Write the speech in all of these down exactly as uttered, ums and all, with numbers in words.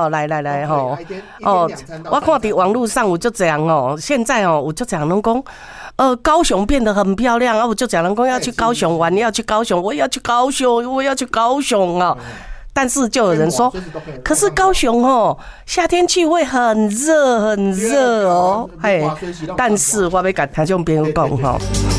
哦，来来来吼，哦，我看伫网络上有就这样哦，现在哦，我就这样能讲，呃，高雄变得很漂亮啊，我就讲能讲要去高雄玩，要去高雄，我也要去高雄，我也要去高雄啊。但是就有人说，可是高雄哦，夏天去会很热很热哦，嘿，但是我要跟听众朋友讲吼。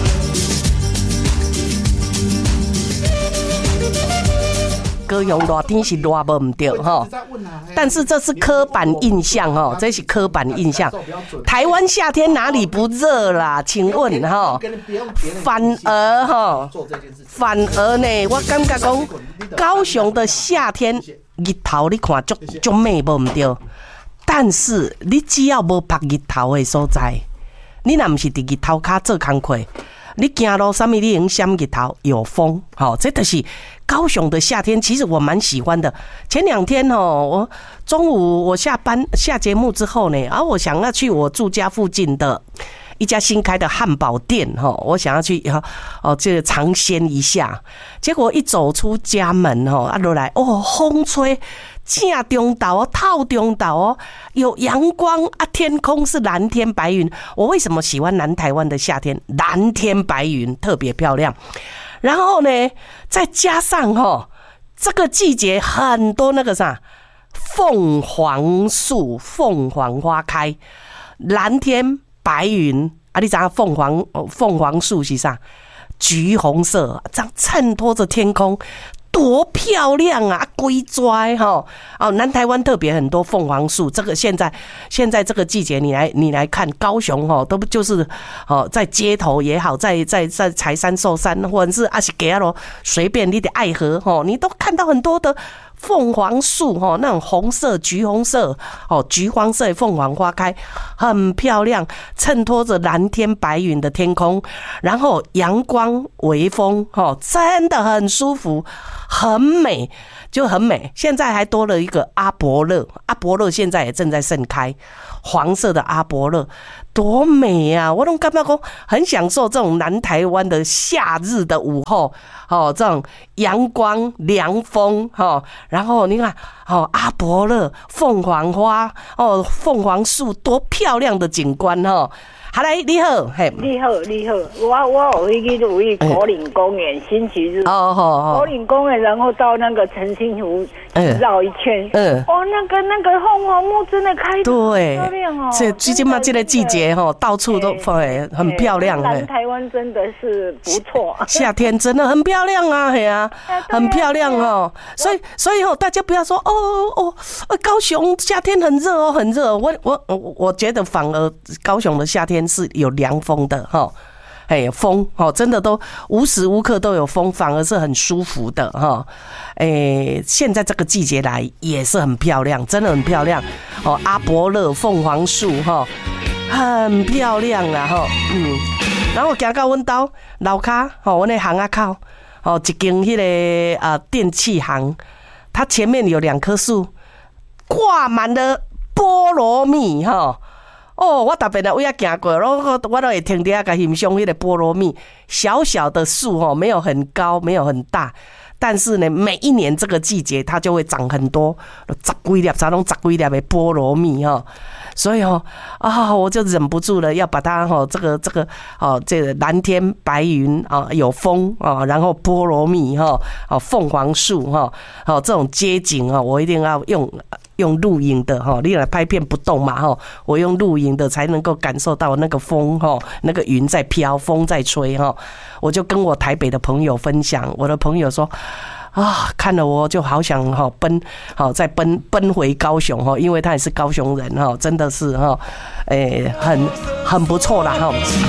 高雄热天是热无唔对哈，但是这是刻板印象哈，这是刻板印象。台湾夏天哪里不热啦？请问哈，反而哈，反而呢，我感觉讲高雄的夏天日头你看足足美无唔对，但是你只要无晒日头的所在，你若唔是伫日头骹做工课。你走路什么？你用闪日头有风，好，这就是高雄的夏天。其实我蛮喜欢的。前两天哦，我中午我下班下节目之后呢，啊，我想要去我住家附近的一家新开的汉堡店哈，我想要去哦，这个尝鲜一下。结果一走出家门哦，啊，落来哦，风吹。正中岛哦，套中岛哦，有阳光啊，天空是蓝天白云。我为什么喜欢南台湾的夏天？蓝天白云特别漂亮。然后呢，再加上哦，这个季节很多那个啥凤凰树，凤凰花开，蓝天白云啊，你知道凤凰凤凰树是啥？橘红色，这样衬托着天空。多漂亮啊！龟拽哈哦，南台湾特别很多凤凰树。这个现在现在这个季节，你来你来看高雄哦，都就是哦，在街头也好，在在在柴山寿山，或者是阿西给阿罗，随便你的爱河哦，你都看到很多的凤凰树哦，那种红色、橘红色哦、橘黄色的凤凰花开，很漂亮，衬托着蓝天白云的天空，然后阳光、微风哦，真的很舒服。很美，就很美。现在还多了一个阿勃勒，阿勃勒现在也正在盛开，黄色的阿勃勒，多美啊！我都感觉说很享受这种南台湾的夏日的午后，哦，这种阳光、凉风，哦，然后你看，哦，阿勃勒、凤凰花，哦，凤凰树，多漂亮的景观，哦。好来，你好，嘿， 你好，你好，我我有去有去口岭公园，星期日哦哦口岭公园，然后到那个澄清湖绕一圈，嗯，哦，那个那个凤凰木真的开得对，漂亮哦， 这最近嘛这个季节哈，到处都哎很漂亮， 南台湾真的是不错， 夏天真的很漂亮啊，嘿啊，很漂亮哦，所以所以哦，大家不要说哦哦，高雄夏天很热哦，很热，我我我觉得反而高雄的夏天是有凉风的哈，哎，风哦，真的都无时无刻都有风，反而是很舒服的哈。哎，现在这个季节来也是很漂亮，真的很漂亮哦。阿勃勒、凤凰树哈，很漂亮啦哈，嗯。然后我行到阮兜楼骹哦，阮的巷仔口哦，一间迄个呃电器行，它前面有两棵树，挂满了菠萝蜜哈。哦，我特别的位啊行过，然后我都会停伫啊个欣赏迄个菠萝蜜。小小的树哦，没有很高，没有很大，但是呢，每一年这个季节它就会长很多，十几粒，差不多十几粒的菠萝蜜哈。所以哦啊，我就忍不住了，要把它哈这个这个哦这个蓝天白云啊，有风啊，然后菠萝蜜哈，哦凤凰树哈，哦这种街景啊，我一定要用。用录影的哈，你来拍片不动嘛哈，我用录影的才能够感受到那个风哈，那个云在飘，风在吹哈。我就跟我台北的朋友分享，我的朋友说啊，看了我就好想哈奔，好再奔奔回高雄哈，因为他也是高雄人哈，真的是哈，诶，很很不错啦哈。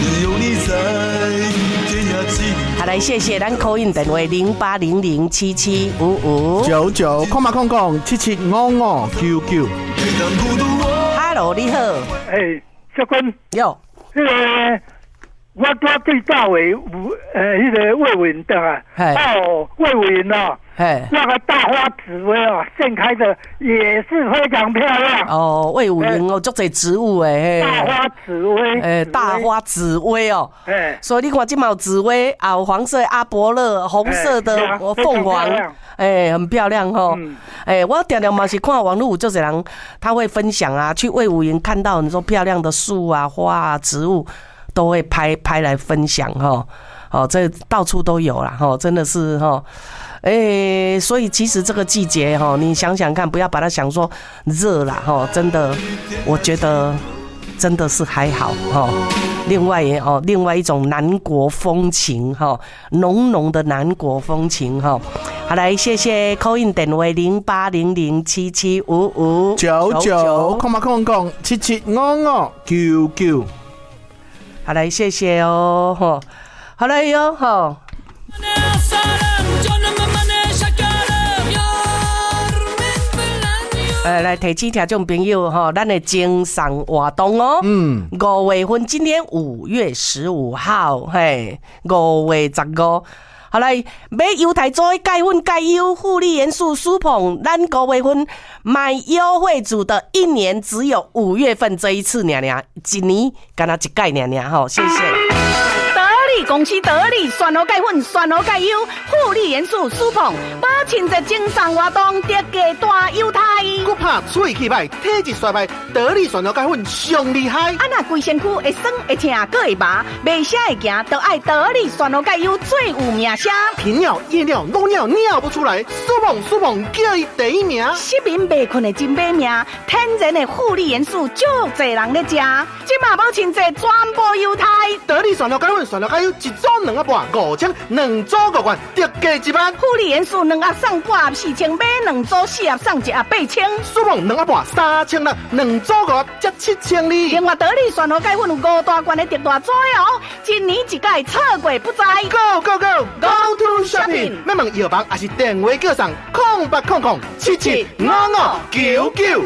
好，来谢谢咱call in电话零八零零七七五五九九空嘛空空七七五五九九。 Hello， 你好。 哎，小坤。 有。 那个我我最早的有呃，迄个魏文的啊，哦，魏文哦。那个大花紫薇哦，盛开的也是非常漂亮哦。魏武营哦，足侪植物诶， 大花紫薇， 诶，大花紫薇哦，诶，所以你看，这嘛有紫薇，啊，有黄色阿伯乐，红色的凤凰，诶，很漂亮哦。诶，我常常嘛是看网络有足侪人，他会分享啊，去魏武营看到你说漂亮的树啊、花啊、植物，都会拍拍来分享哈。哦，这到处都有啦，哈，真的是哈。哎、欸，所以其实这个季节哈，你想想看，不要把它想说热啦哈，真的，我觉得真的是还好哈。另外也哦，另外一种南国风情哈，浓浓的南国风情哈。好，来谢谢 call in 电话零八零零七七五五九九空嘛空空七七五五九九。 好，来谢谢哦哈。好来哟哈。呃，来提醒听众朋友哈，咱的精神活动哦。嗯，五月份今天五月十五号，嘿，五月十五。好来，买优台做钙粉钙优护理元素舒捧，咱五月份买优惠组的一年只有五月份这一次娘娘，一年干那一盖娘娘哈，谢谢。 公司得力选好钙粉、选好钙优、护理元素舒捧，保亲节精神活动，特价大优待。 骨怕喙气歹、体质衰败，得力选好钙粉上厉害。 啊那规身躯会酸会痛，搁会麻，袂啥会行，都爱得力选好钙优最有名声。 频尿、夜尿、漏尿尿不出来，舒捧舒捧叫伊第一名。 失眠袂困的真买命，天然的护理元素，足侪人咧食。即马保亲节全部优待， 得力选好钙粉、选好钙优。一组两盒半五千，两组五罐，特价一万。 护理元素两盒送半盒四千，买两组四盒送一盒八千。 舒捧两盒半三千六，两组五盒才七千二。 另外得力选好钙粉有五大罐的特大组哦，一年一届错过不知。 Go go go go to shopping！ 要问药房还是电话叫上空八空空七七五五九九。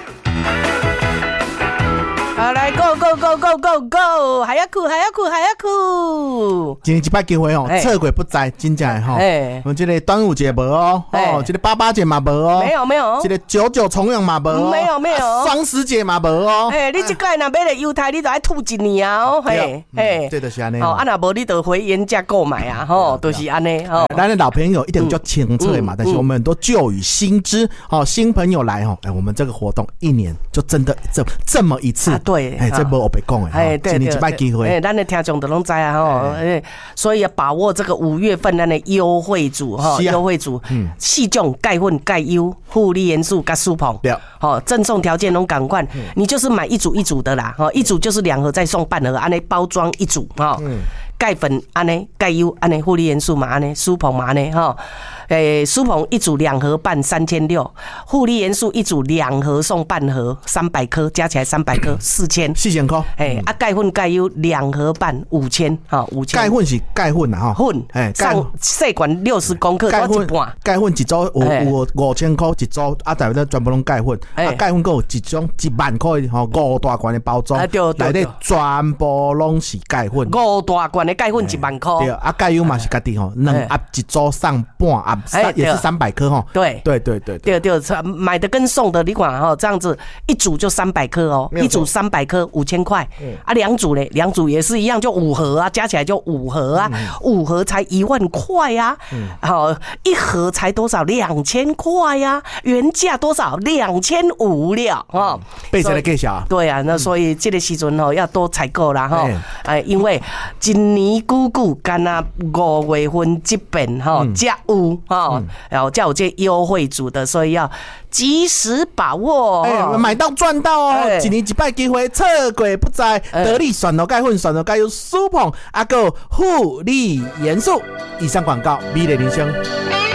好来 ，Go Go Go Go Go Go， 还要哭还要哭还要哭。 今天一摆机会哦，错过不知，真正的吼。哎，我这个端午节无哦，哦，这个八八节嘛无哦， 没有没有。 这个九九重阳嘛无哦， 没有没有。 双十节嘛无哦。 哎，你这个若买了犹太，你就爱吐一年哦，嘿， 嘿，这就是安尼。 哦，啊若无你就回原价购买啊，吼，就是安尼。哦， 咱的老朋友一定就清楚嘛，但是我们很多旧与新知，哦，新朋友来哦，哎，我们这个活动一年就真的这这么一次。 对， 哎，这无我白讲哎，今年一摆机会， 哎，咱的听众都拢知啊吼，哎，所以要把握这个五月份咱的优惠组哈，优惠组，嗯，四种钙粉、钙优、护理元素、加舒捧，对，好，赠送条件拢赶快，你就是买一组一组的啦，哈，一组就是两盒再送半盒，安尼包装一组哈，钙粉安尼，钙优安尼，护理元素嘛安尼，舒捧嘛安尼哈。诶，舒捧一组两盒半三千六，护理元素一组两盒送半盒三百颗，加起来三百颗四千， 四千块。 诶，啊钙粉钙优两盒半五千，哈五千。 钙粉是钙粉啊，哈。 粉，诶，上细管六十公克，多一半。 钙粉一组有有五千块一组，啊，大概全部拢钙粉。啊，钙粉还有一种一万块吼五大罐的包装，内底全部拢是钙粉。 五大罐的钙粉一万块。 对，啊钙优嘛是家己吼，两盒一组送半盒。哎，也是三百颗哈， 对对对对对对，买的跟送的，你管哈，这样子一组就三百颗哦，一组三百颗五千块，啊，两组嘞，两组也是一样，就五盒啊，加起来就五盒啊，五盒才一万块呀，好，一盒才多少？两千块呀，原价多少？两千五了哈， 背起来介绍啊， 对啊，那所以这个时阵哦要多采购啦哈，哎，因为今年久久干那五月份这边哈才有哈。然后叫我这优惠组的，所以要及时把握。 哎，买到赚到哦！一年一摆机会，错过不知。得力选到钙粉，选到钙有舒捧，阿个护理元素。以上广告，美丽人生。